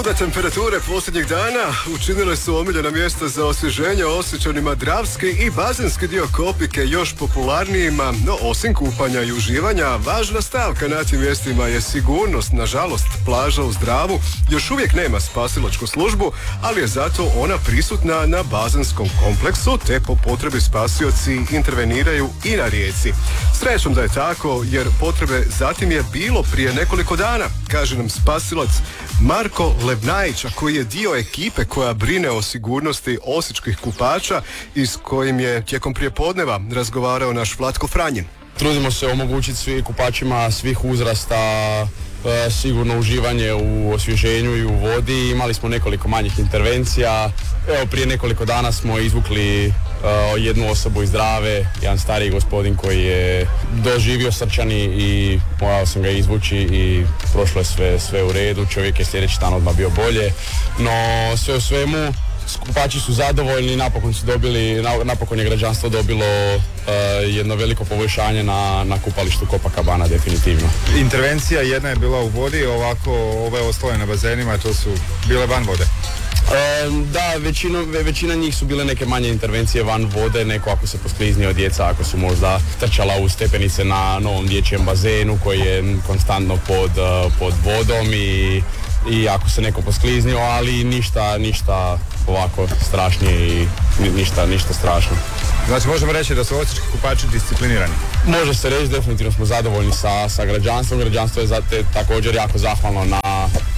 Hladne temperature posljednjih dana učinile su omiljena mjesta za osvježenje Osječanima. Dravski i bazenski dio Kopike još popularnijima, no osim kupanja i uživanja, važna stavka na tim mjestima je sigurnost. Nažalost, plaža uz Dravu još uvijek nema spasilačku službu, ali je zato ona prisutna na bazenskom kompleksu, te po potrebi spasioci interveniraju i na rijeci. Srećom da je tako, jer potrebe zatim je bilo prije nekoliko dana, kaže nam spasilac Marko Levnajić, koji je dio ekipe koja brine o sigurnosti osječkih kupača i s kojim je tijekom prijepodneva razgovarao naš Vlatko Franjin. Trudimo se omogućiti svim kupačima svih uzrasta sigurno uživanje u osvježenju i u vodi. Imali smo nekoliko manjih intervencija. Evo, prije nekoliko dana smo izvukli jednu osobu iz Drave, jedan stariji gospodin koji je doživio srčani i morao sam ga izvući i prošlo je sve u redu. Čovjek je sljedeći dan odmah bio bolje, no sve u svemu kupači su zadovoljni, napokon je građanstvo dobilo jedno veliko poboljšanje na kupalištu Copacabana, definitivno. Intervencija jedna je bila u vodi, ovako ove ostale na bazenima, to su bile van vode. Da, većina njih su bile neke manje intervencije van vode, neko ako se poskliznio djeca, ako su možda trčala u stepenice na novom dječjem bazenu koji je konstantno pod vodom i ako se neko poskliznio, ali ništa ovako strašnije i ništa strašno. Znači možemo reći da su osječki kupači disciplinirani? Može se reći, definitivno smo zadovoljni sa građanstvom. Građanstvo je također jako zahvalno na,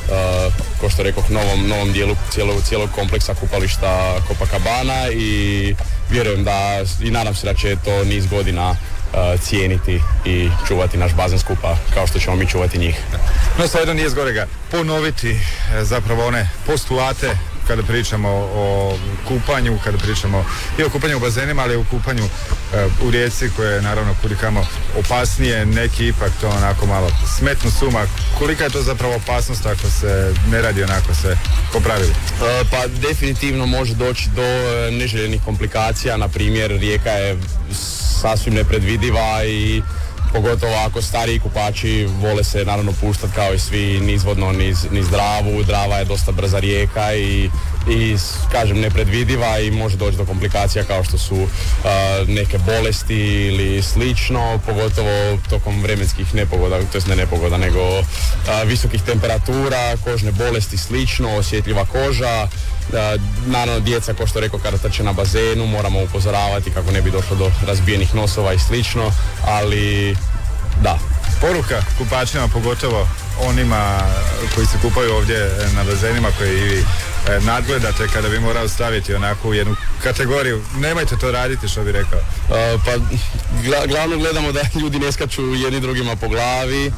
kao što rekoh, novom dijelu cijelog kompleksa kupališta Copacabana i vjerujem da i nadam se da će to niz godina cijeniti i čuvati naš bazen skupa kao što ćemo mi čuvati njih. No svejedno nije zgorega ponoviti zapravo one postulate kada pričamo o kupanju, kada pričamo i o kupanju u bazenima, ali i o kupanju u rijeci koje je naravno kudikamo opasnije, neki ipak to onako malo smetnu suma. Kolika je to zapravo opasnost ako se ne radi onako se po pravilu? Pa definitivno može doći do neželjenih komplikacija, na primjer rijeka je sasvim nepredvidiva i pogotovo ako stariji kupači vole se naravno puštati kao i svi nizvodno niz Dravu. Drava je dosta brza rijeka i kažem nepredvidiva i može doći do komplikacija kao što su neke bolesti ili slično, pogotovo tokom vremenskih nepogoda, to jest ne nepogoda nego visokih temperatura, kožne bolesti slično, osjetljiva koža. Naravno djeca, kao što rekao, kada trče na bazenu moramo upozoravati kako ne bi došlo do razbijenih nosova i slično, ali da. Poruka kupačima, pogotovo onima koji se kupaju ovdje na bazenima koji vi nadgledate, kada bi morao staviti onako u jednu kategoriju, nemojte to raditi, što bi rekao. Pa glavno gledamo da ljudi ne skaču jedni drugima po glavi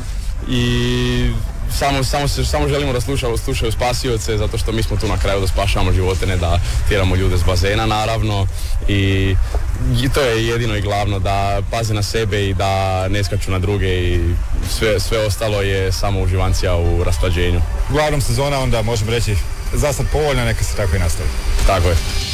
i samo želimo da slušaju spasioce, zato što mi smo tu na kraju da spašavamo živote, ne da tjeramo ljude s bazena naravno i to je jedino i glavno, da paze na sebe i da ne skaču na druge i sve ostalo je samo uživancija u rasklađenju. Uglavnom sezona onda možemo reći za sad povoljna, neka se tako i nastavi. Tako je.